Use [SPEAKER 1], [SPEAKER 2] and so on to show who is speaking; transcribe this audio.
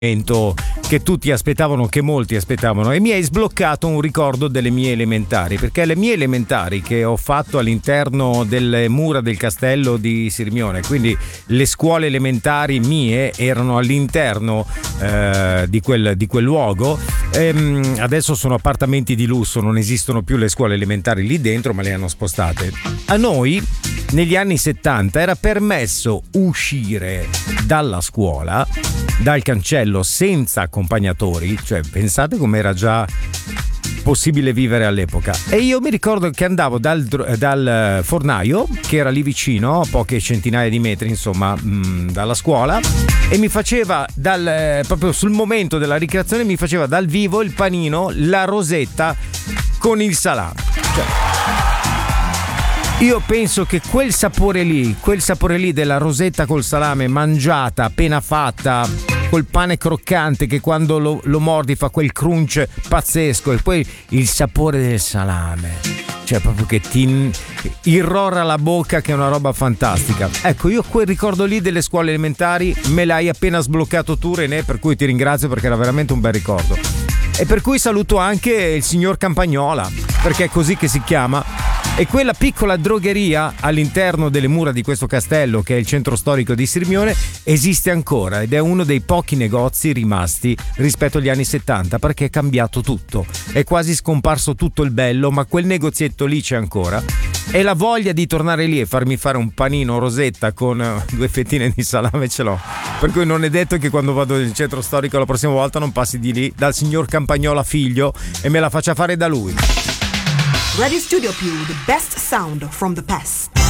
[SPEAKER 1] che tutti aspettavano, che molti aspettavano, e mi hai sbloccato un ricordo delle mie elementari, perché le mie elementari che ho fatto all'interno delle mura del castello di Sirmione, quindi le scuole elementari mie erano all'interno di quel luogo. Adesso sono appartamenti di lusso, non esistono più le scuole elementari lì dentro, ma le hanno spostate. A noi negli anni 70 era permesso uscire dalla scuola, dal cancello, senza accompagnatori, cioè pensate com'era già possibile vivere all'epoca. E io mi ricordo che andavo dal fornaio, che era lì vicino, poche centinaia di metri insomma dalla scuola, e mi faceva proprio sul momento della ricreazione mi faceva dal vivo il panino, la rosetta con il salame. Cioè, io penso che quel sapore lì della rosetta col salame mangiata, appena fatta, col pane croccante che quando lo mordi fa quel crunch pazzesco, e poi il sapore del salame, cioè proprio che ti irrora la bocca, che è una roba fantastica. Ecco, io quel ricordo lì delle scuole elementari me l'hai appena sbloccato tu, René, per cui ti ringrazio, perché era veramente un bel ricordo. E per cui saluto anche il signor Campagnola, perché è così che si chiama. E quella piccola drogheria all'interno delle mura di questo castello, che è il centro storico di Sirmione, esiste ancora ed è uno dei pochi negozi rimasti rispetto agli anni 70, perché è cambiato tutto, è quasi scomparso tutto il bello, ma quel negozietto lì c'è ancora, e la voglia di tornare lì e farmi fare un panino rosetta con 2 fettine di salame ce l'ho, per cui non è detto che quando vado nel centro storico la prossima volta non passi di lì dal signor Campagnola figlio e me la faccia fare da lui.
[SPEAKER 2] Radio Studio Più, the best sound from the past.